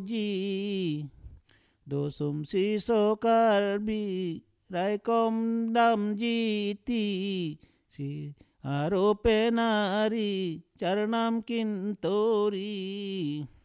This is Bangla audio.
জি দোসুম সিসোকার বি রাইকম দাম জিতি সি আরো পেনারি চারনাম কিন্তরি